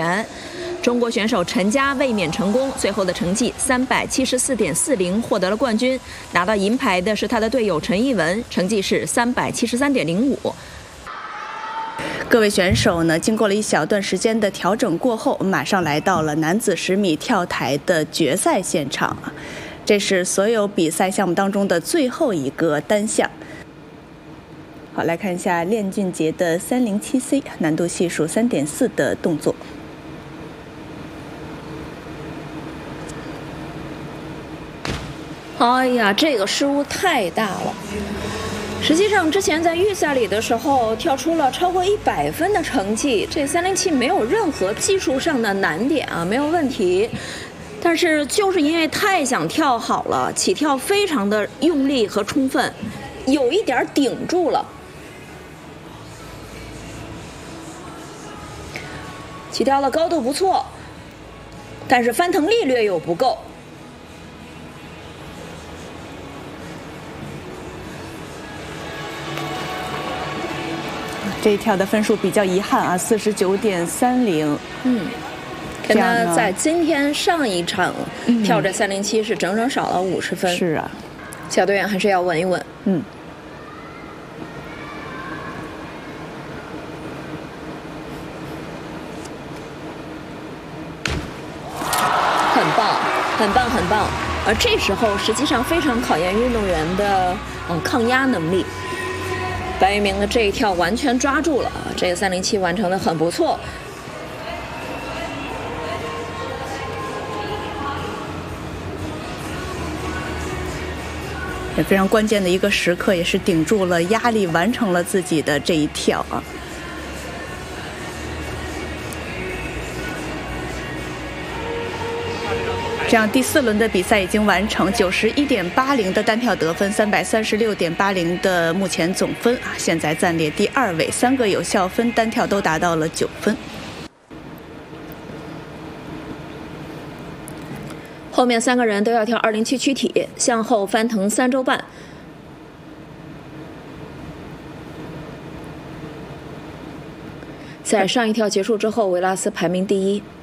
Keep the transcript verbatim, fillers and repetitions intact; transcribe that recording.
员。中国选手陈佳卫冕成功，最后的成绩三百七十四点四零获得了冠军。拿到银牌的是他的队友陈艺文，成绩是三百七十三点零五。 各位选手呢，经过了一小段时间的调整过后，马上来到了男子十米跳台的决赛现场啊。这是所有比赛项目当中的最后一个单项。好，来看一下练俊杰的三零七 C 难度系数三点四的动作。 哎呀，这个失误太大了。实际上，之前在预赛里的时候跳出了超过一百分的成绩，这三零七没有任何技术上的难点啊，没有问题。但是就是因为太想跳好了，起跳非常的用力和充分，有一点顶住了。起跳的高度不错，但是翻腾力略有不够。 这一跳的分数比较遗憾啊，四十九点三零。嗯， 跟他在今天上一场跳这三零七是整整少了五十分。 是啊， 小队员还是要稳一稳。 嗯。 很棒，很棒，很棒。而这时候实际上非常考验运动员的嗯抗压能力。 白玉明的这一跳完全抓住了啊！这个三零七完成的很不错。 也非常关键的一个时刻，也是顶住了压力，完成了自己的这一跳啊！这样第四轮的比赛已经完成，九十一点八零的单跳得分，三百三十六点八零的目前总分啊，现在暂列第二位，三个有效分单跳都达到了九分。 后面三个人都要跳二零七躯体，向后翻腾三周半。在上一跳结束之后，维拉斯排名第一。